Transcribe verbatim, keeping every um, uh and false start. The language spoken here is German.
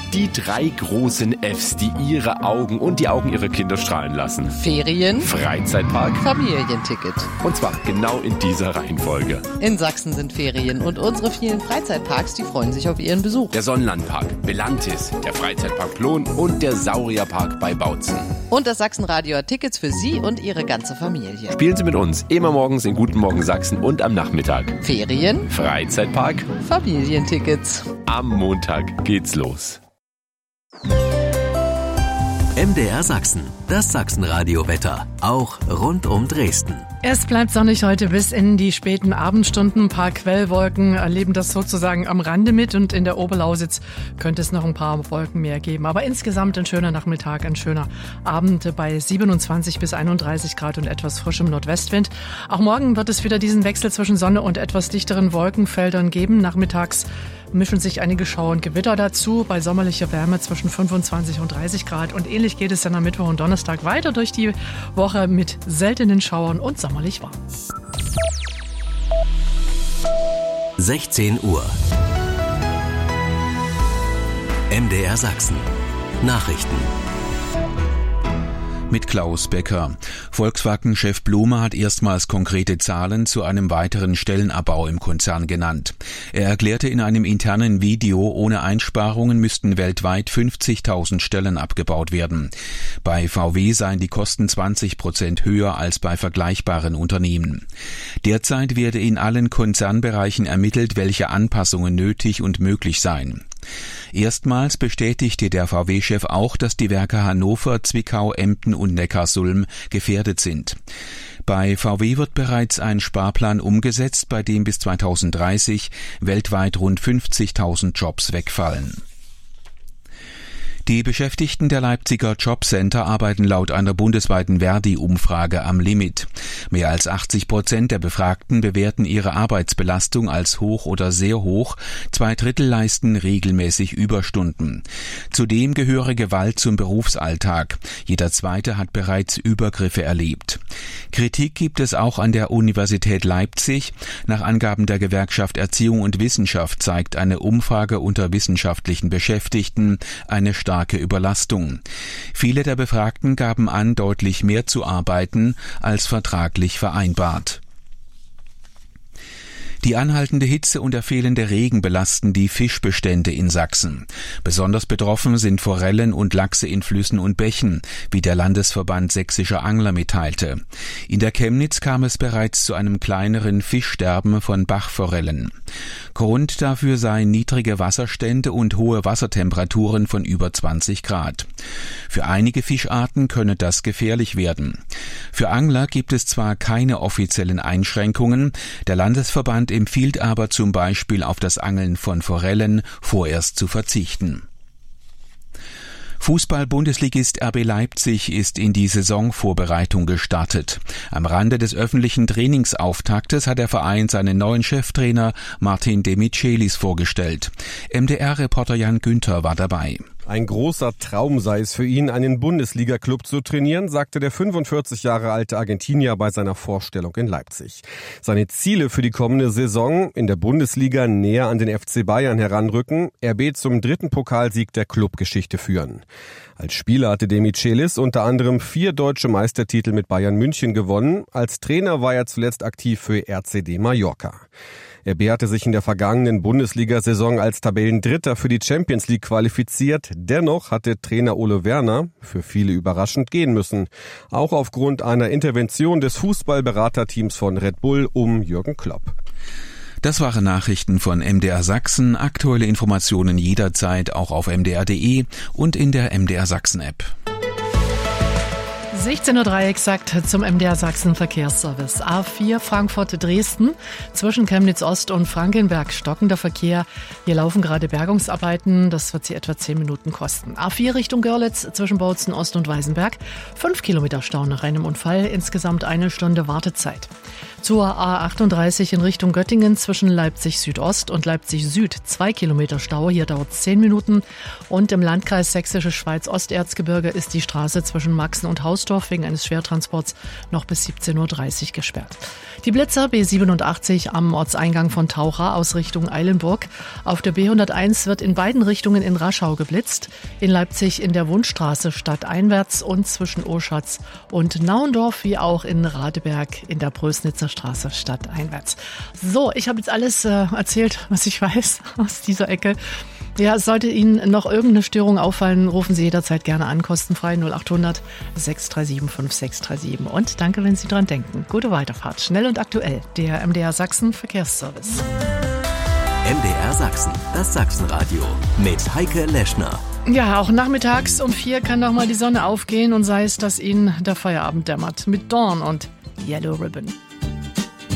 Die drei großen Fs, die ihre Augen und die Augen ihrer Kinder strahlen lassen. Ferien, Freizeitpark, Familienticket. Und zwar genau in dieser Reihenfolge. In Sachsen sind Ferien und unsere vielen Freizeitparks, die freuen sich auf ihren Besuch. Der Sonnenlandpark, Belantis, der Freizeitpark Plon und der Saurierpark bei Bautzen. Und das Sachsenradio hat Tickets für Sie und Ihre ganze Familie. Spielen Sie mit uns immer morgens in Guten Morgen Sachsen und am Nachmittag. Ferien, Freizeitpark, Familientickets. Am Montag geht's los. M D R Sachsen, das Sachsenradio-Wetter, auch rund um Dresden. Es bleibt sonnig heute bis in die späten Abendstunden. Ein paar Quellwolken erleben das sozusagen am Rande mit und in der Oberlausitz könnte es noch ein paar Wolken mehr geben. Aber insgesamt ein schöner Nachmittag, ein schöner Abend bei siebenundzwanzig bis einunddreißig Grad und etwas frischem Nordwestwind. Auch morgen wird es wieder diesen Wechsel zwischen Sonne und etwas dichteren Wolkenfeldern geben. Nachmittags mischen sich einige Schauer und Gewitter dazu, bei sommerlicher Wärme zwischen fünfundzwanzig und dreißig Grad. Und ähnlich geht es dann am Mittwoch und Donnerstag weiter durch die Woche mit seltenen Schauern und sommerlich warm. sechzehn Uhr. M D R Sachsen. Nachrichten. Mit Klaus Becker. Volkswagen-Chef Blume hat erstmals konkrete Zahlen zu einem weiteren Stellenabbau im Konzern genannt. Er erklärte in einem internen Video, ohne Einsparungen müssten weltweit fünfzigtausend Stellen abgebaut werden. Bei V W seien die Kosten zwanzig Prozent höher als bei vergleichbaren Unternehmen. Derzeit werde in allen Konzernbereichen ermittelt, welche Anpassungen nötig und möglich seien. Erstmals bestätigte der V W-Chef auch, dass die Werke Hannover, Zwickau, Emden und Neckarsulm gefährdet sind. Bei V W wird bereits ein Sparplan umgesetzt, bei dem bis zweitausenddreißig weltweit rund fünfzigtausend Jobs wegfallen. Die Beschäftigten der Leipziger Jobcenter arbeiten laut einer bundesweiten Verdi-Umfrage am Limit. Mehr als achtzig Prozent der Befragten bewerten ihre Arbeitsbelastung als hoch oder sehr hoch. Zwei Drittel leisten regelmäßig Überstunden. Zudem gehöre Gewalt zum Berufsalltag. Jeder Zweite hat bereits Übergriffe erlebt. Kritik gibt es auch an der Universität Leipzig. Nach Angaben der Gewerkschaft Erziehung und Wissenschaft zeigt eine Umfrage unter wissenschaftlichen Beschäftigten eine starke Überlastung. Viele der Befragten gaben an, deutlich mehr zu arbeiten als vertraglich vereinbart. Die anhaltende Hitze und der fehlende Regen belasten die Fischbestände in Sachsen. Besonders betroffen sind Forellen und Lachse in Flüssen und Bächen, wie der Landesverband Sächsischer Angler mitteilte. In der Chemnitz kam es bereits zu einem kleineren Fischsterben von Bachforellen. Grund dafür seien niedrige Wasserstände und hohe Wassertemperaturen von über zwanzig Grad. Für einige Fischarten könne das gefährlich werden. Für Angler gibt es zwar keine offiziellen Einschränkungen, der Landesverband empfiehlt aber zum Beispiel auf das Angeln von Forellen vorerst zu verzichten. Fußball-Bundesligist R B Leipzig ist in die Saisonvorbereitung gestartet. Am Rande des öffentlichen Trainingsauftaktes hat der Verein seinen neuen Cheftrainer Martin De Michelis vorgestellt. M D R-Reporter Jan Günther war dabei. Ein großer Traum sei es für ihn, einen Bundesliga-Club zu trainieren, sagte der fünfundvierzig Jahre alte Argentinier bei seiner Vorstellung in Leipzig. Seine Ziele für die kommende Saison: in der Bundesliga näher an den F C Bayern heranrücken, R B zum dritten Pokalsieg der Clubgeschichte führen. Als Spieler hatte De Michelis unter anderem vier deutsche Meistertitel mit Bayern München gewonnen. Als Trainer war er zuletzt aktiv für R C D Mallorca. R B hatte sich in der vergangenen Bundesliga-Saison als Tabellendritter für die Champions League qualifiziert. Dennoch hatte Trainer Ole Werner für viele überraschend gehen müssen. Auch aufgrund einer Intervention des Fußballberaterteams von Red Bull um Jürgen Klopp. Das waren Nachrichten von M D R Sachsen. Aktuelle Informationen jederzeit auch auf m d r punkt d e und in der M D R Sachsen App. sechzehn Uhr drei exakt zum M D R Sachsen Verkehrsservice. A vier Frankfurt-Dresden zwischen Chemnitz-Ost und Frankenberg stockender Verkehr. Hier laufen gerade Bergungsarbeiten. Das wird Sie etwa zehn Minuten kosten. A vier Richtung Görlitz zwischen Bautzen Ost und Weißenberg. Fünf Kilometer Stau nach einem Unfall. Insgesamt eine Stunde Wartezeit. Zur A achtunddreißig in Richtung Göttingen zwischen Leipzig Südost und Leipzig Süd zwei Kilometer Stau. Hier dauert es zehn Minuten. Und im Landkreis Sächsische Schweiz-Osterzgebirge ist die Straße zwischen Maxen und Hausdorf wegen eines Schwertransports noch bis siebzehn Uhr dreißig gesperrt. Die Blitzer B siebenundachtzig am Ortseingang von Taucha aus Richtung Eilenburg. Auf der B hunderteins wird in beiden Richtungen in Raschau geblitzt. In Leipzig in der Wundstraße stadteinwärts und zwischen Oschatz und Nauendorf, wie auch in Radeberg in der Prösnitzer Straße stadteinwärts. So, ich habe jetzt alles äh, erzählt, was ich weiß aus dieser Ecke. Ja, sollte Ihnen noch irgendeine Störung auffallen, rufen Sie jederzeit gerne an, kostenfrei null acht hundert sechs drei sieben fünf sechs drei sieben. Und danke, wenn Sie dran denken. Gute Weiterfahrt. Schnell und aktuell. Der M D R Sachsen Verkehrsservice. M D R Sachsen, das Sachsenradio mit Heike Leschner. Ja, auch nachmittags um vier kann noch mal die Sonne aufgehen und sei es, dass Ihnen der Feierabend dämmert. Mit Dawn und Yellow Ribbon.